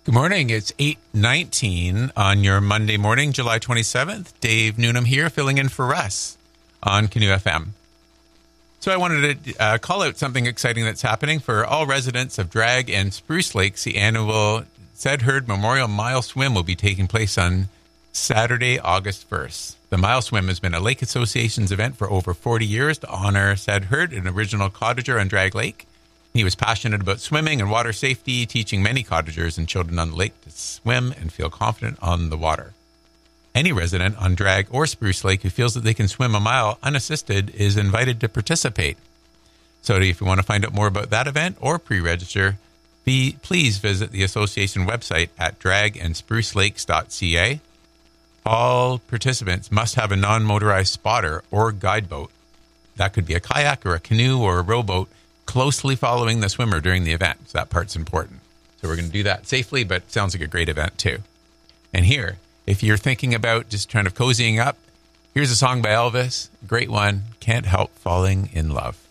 Good morning. It's 8:19 on your Monday morning, July 27th. Dave Newnham here, filling in for Russ on Canoe FM. So I wanted to call out something exciting that's happening for all residents of Drag and Spruce Lakes. The annual Said Heard Memorial Mile Swim will be taking place on Saturday, August 1st. The Mile Swim has been a Lake Association's event for over 40 years to honor Said Heard, an original cottager on Drag Lake. He was passionate about swimming and water safety, teaching many cottagers and children on the lake to swim and feel confident on the water. Any resident on Drag or Spruce Lake who feels that they can swim a mile unassisted is invited to participate. So if you want to find out more about that event or pre-register, please visit the association website at dragandsprucelakes.ca. All participants must have a non-motorized spotter or guide boat. That could be a kayak or a canoe or a rowboat, closely following the swimmer during the event. So that part's important. So we're going to do that safely, but it sounds like a great event too. And here, if you're thinking about just kind of cozying up, here's a song by Elvis, great one, Can't Help Falling in Love.